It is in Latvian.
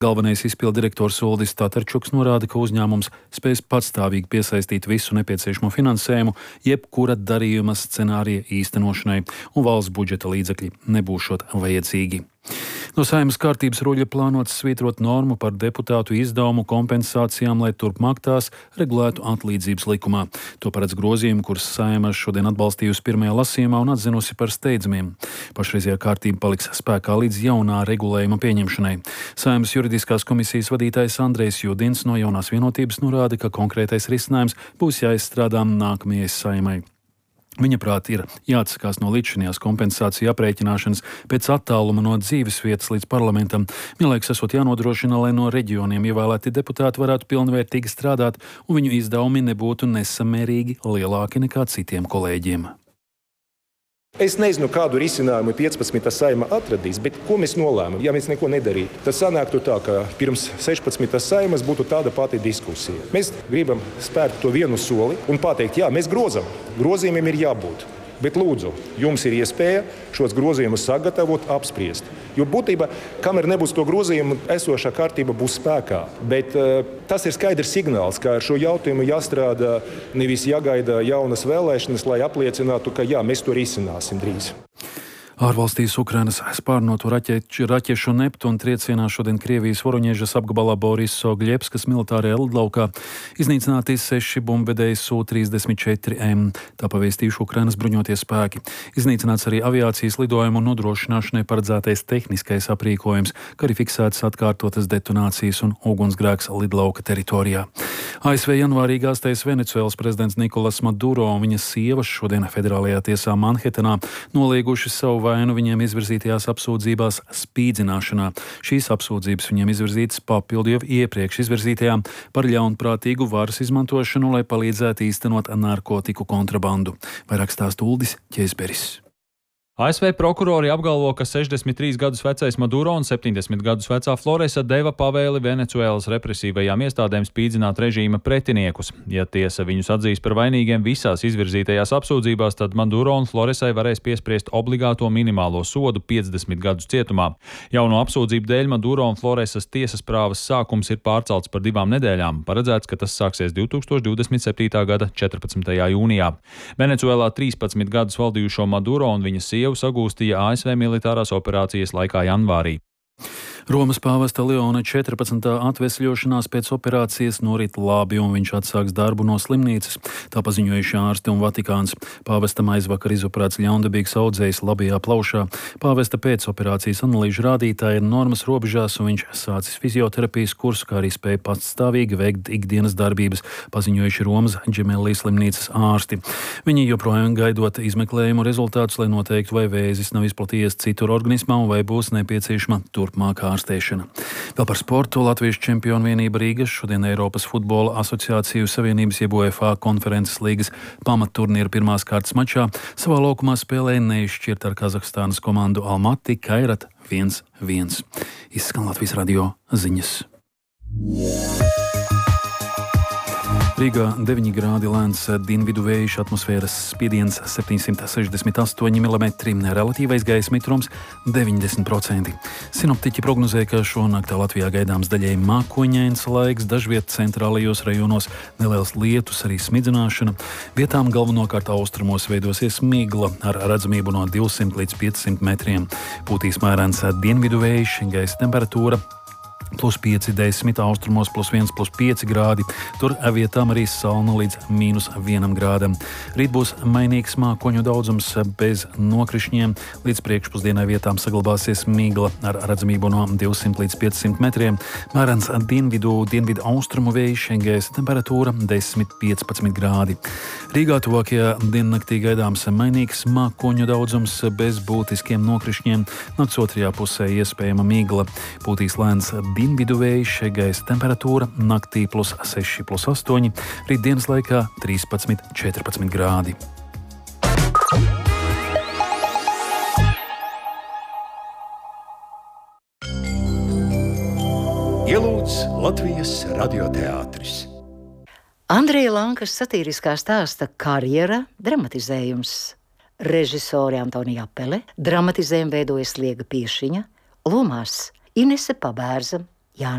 Galvenais izpilddirektors Uldis Tatarčuks norāda, ka uzņēmums spēs patstāvīgi piesaistīt visu nepieciešamo finansējumu jebkura darījuma scenārija īstenošanai, un valsts budžeta līdzekļi nebūšot vajadzīgi. No Saeimas kārtības ruļļa plānots svītrot normu par deputātu izdevumu kompensācijām, lai turpmāk tās regulētu atlīdzības likumā. To paredz grozījumi, kurus Saeima šodien atbalstījusi pirmajā lasījumā un atzinusi par steidzamiem. Pašreizējā kārtība paliks spēkā līdz jaunā regulējuma pieņemšanai. Saeimas juridiskās komisijas vadītājs Andrejs Judins no Jaunās vienotības norāda, ka konkrētais risinājums būs jāizstrādā nākamajai Saeimai. Viņa prāt ir jāatsakās no līdzšinējās kompensāciju aprēķināšanas pēc attāluma no dzīves vietas līdz parlamentam. Vienlaikus esot jānodrošina, lai no reģioniem ievēlēti deputāti varētu pilnvērtīgi strādāt un viņu izdevumi nebūtu nesamērīgi lielāki nekā citiem kolēģiem. Es nezinu, kādu risinājumu 15. Saeima atradīs, bet ko mēs nolēmām, ja mēs neko nedarītu? Tas sanāktu tā, ka pirms 16. Saimas būtu tāda pati diskusija. Mēs gribam spērt to vienu soli un pateikt, jā, mēs grozam. Grozījumiem ir jābūt. Bet lūdzu, jums ir iespēja šos grozījumus sagatavot, apspriest. Jo būtībā, kamēr nebūs to grozījumu, esošā kārtība būs spēkā. Bet tas ir skaidrs signāls, ka ar šo jautājumu jāstrādā, nevis jāgaida jaunas vēlēšanas, lai apliecinātu, ka jā, mēs to risināsim drīz. Ārvalstīs Ukrainas spārnotu raķešu Neptūna triecienā šodien Krievijas Voroņežas apgabalā Boriso-Gļebskas militārajā lidlaukā iznīcināti 6 bumbvedēji Su-34M, tā pavēstījuši Ukrainas bruņotie spēki. Iznīcināts arī aviācijas lidojumu nodrošināšanai paredzētais tehniskais aprīkojums, kā arī fiksētas atkārtotas detonācijas un ugunsgrēks lidlauka teritorijā. ASV janvārī gāztais Venecuēlas prezidents Nikolas Maduro un viņa sievas šodien federālajā tiesā Manhetenā nolieguši savu vainu viņiem izvirzītajās apsūdzībās spīdzināšanā. Šīs apsūdzības viņiem izvirzītas papildu jau iepriekš izvirzītajām par ļaunprātīgu varas izmantošanu, lai palīdzētu īstenot narkotiku kontrabandu. Vairāk stāsta Uldis Ķēzberis. ASV prokurori apgalvo, ka 63 gadus vecais Maduro un 70 gadus vecā Floresa deva pavēli Venecuēlas represīvajām iestādēm spīdzināt režīma pretiniekus. Ja tiesa viņus atzīs par vainīgiem visās izvirzītajās apsūdzībās, tad Maduro un Floresai varēs piespriest obligāto minimālo sodu 50 gadus cietumā. Jauno apsūdzību dēļ Maduro un Floresas tiesas prāvas sākums ir pārcelts par 2 nedēļām. Paredzēts, ka tas sāksies 2027. gada 14. jūnijā. Venecuēlā 13 gadus valdījušo Maduro un viņa sievu sagūstīja ASV militārās operācijas laikā janvārī. Romas pāvesta Leona 14. atvesļošanās pēc operācijas norit labi, un viņš atsāks darbu no slimnīcas. Tā paziņojuši ārsti un Vatikāns. Pāvestam aizvakar izoperēts ļaundabīgs audzējs labajā plaušā. Pāvesta pēcoperācijas analīžu rādītāji ir normas robežās, un viņš sācis fizioterapijas kursu, kā arī spēja patstāvīgi veikt ikdienas darbības, paziņojuši Romas Džemellī slimnīcas ārsti. Viņi joprojām gaidot izmeklējumu rezultātus, lai noteiktu, vai vēzis nav izplatījies citur organismā un vai būs nepieciešama turpmākā ārstēšana. Vēl par sportu. Latviešu čempionu vienība Rīgas šodien Eiropas futbola asociāciju savienības jeb UEFA konferences līgas pamatturnīra pirmās kārtas mačā savā laukumā spēlēja neizšķirt ar Kazahstānas komandu Almati Kairat 1-1. Izskan Latvijas radio ziņas. Rīgā 9 grādi lēns dienvidu vējš, atmosfēras spiediens 768 mm, relatīvais gaisa mitrums 90%. Sinoptiķi prognozē, ka šonaktā Latvijā gaidāms daļēji mākoņains laiks, dažviet centrālajos rajonos neliels lietus, arī smidzināšana. Vietām galvenokārt austrumos veidosies migla ar redzamību no 200 līdz 500 metriem. Pūtīs mērens dienvidu vējš, gaisa temperatūra +5, 10, austrumos +1, +5 grādi. Tur vietām arī salna līdz -1 grādam. Rīt būs mainīgs mākoņu daudzums bez nokrišņiem. Līdz priekšpusdienai vietām saglabāsies migla ar redzamību no 200 līdz 500 metriem. Mērens dienvidu austrumu vējš, gaisa temperatūra 10-15 grādi. Rīgā tuvākajā diennaktī gaidāms mainīgs mākoņu daudzums bez būtiskiem nokrišņiem. Nakts otrajā pusē iespējama migla. Pūtīs lēns dienvidu vējš, gaisa temperatūra naktī +6, +8, rīt dienas laikā 13-14 grādi. Ielūdz Latvijas radioteātris. Andreja Lankas satīriskā stāsta karjera dramatizējums. Režisore Antonija Apele, dramatizējumu veidojas Liega Piešiņa, lomās Inese Pabērza,